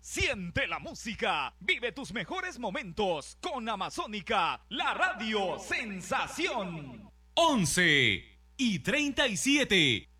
Siente la música, vive tus mejores momentos con Amazónica, la radio sensación. 11:37.